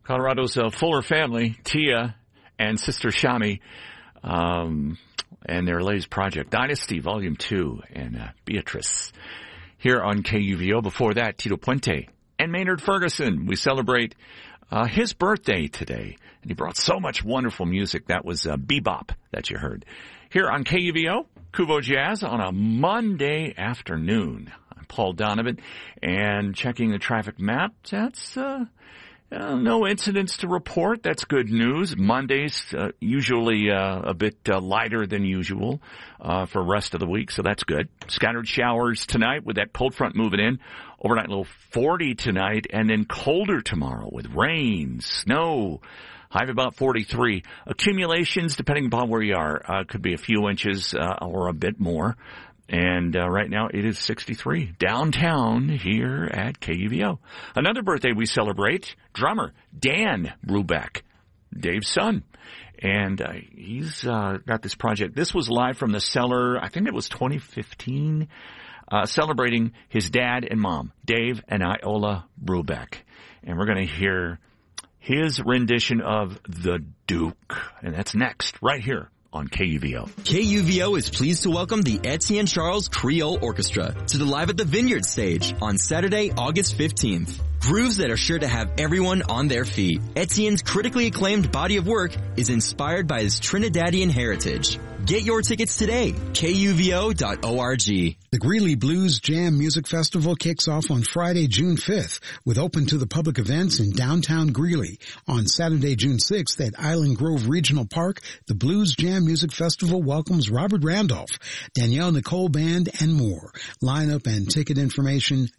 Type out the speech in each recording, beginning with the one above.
Colorado's Fuller family, Tia and Sister Shami, and their latest project, Dynasty Volume 2, and Beatrice. Here on KUVO. Before that, Tito Puente and Maynard Ferguson. We celebrate his birthday today, and he brought so much wonderful music. That was Bebop that you heard. Here on KUVO, Kuvo Jazz on a Monday afternoon. I'm Paul Donovan, and checking the traffic map, that's no incidents to report. That's good news. Mondays usually a bit lighter than usual for the rest of the week, so that's good. Scattered showers tonight with that cold front moving in. Overnight low 40 tonight, and then colder tomorrow with rain, snow. High of about 43. Accumulations, depending upon where you are, could be a few inches or a bit more. And right now it is 63 downtown here at KUVO. Another birthday we celebrate, drummer Dan Brubeck, Dave's son. And he's got this project. This was live from the cellar, I think it was 2015, celebrating his dad and mom, Dave and Iola Brubeck. And we're going to hear his rendition of The Duke. And that's next, right here on KUVO. KUVO is pleased to welcome the Etienne Charles Creole Orchestra to the Live at the Vineyard stage on Saturday, August 15th. Grooves that are sure to have everyone on their feet. Etienne's critically acclaimed body of work is inspired by his Trinidadian heritage. Get your tickets today, KUVO.org. The Greeley Blues Jam Music Festival kicks off on Friday, June 5th, with open to the public events in downtown Greeley. On Saturday, June 6th at Island Grove Regional Park, the Blues Jam Music Festival welcomes Robert Randolph, Danielle Nicole Band, and more. Lineup and ticket information,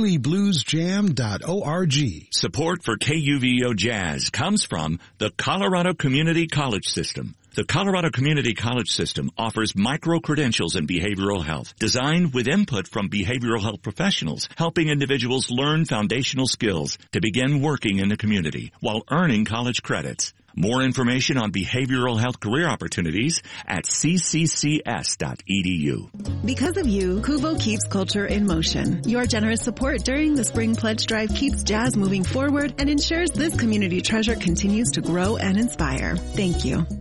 greeleybluesjam.org. Support for KUVO Jazz comes from the Colorado Community College System. The Colorado Community College System offers micro-credentials in behavioral health, designed with input from behavioral health professionals, helping individuals learn foundational skills to begin working in the community while earning college credits. More information on behavioral health career opportunities at cccs.edu. Because of you, Kuvo keeps culture in motion. Your generous support during the Spring Pledge Drive keeps jazz moving forward and ensures this community treasure continues to grow and inspire. Thank you.